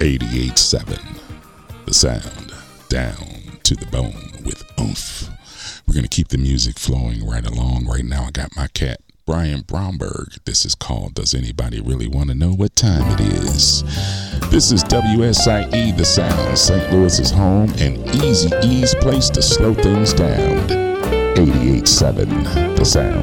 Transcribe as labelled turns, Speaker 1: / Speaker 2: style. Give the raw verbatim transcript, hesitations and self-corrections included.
Speaker 1: eighty-eight seven, the sound down to the bone with oomph. We're going to keep the music flowing right along. Right now I got my cat, Brian Bromberg. This is called Does Anybody Really Want to Know What Time It Is? This is W S I E, the sound, Saint Louis's home, and Easy E's place to slow things down. eighty-eight seven, the sound.